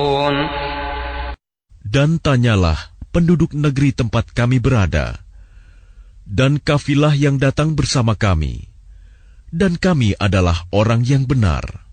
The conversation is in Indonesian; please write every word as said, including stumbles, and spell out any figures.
Dan tanyalah penduduk negeri tempat kami berada, dan kafilah yang datang bersama kami, dan kami adalah orang yang benar.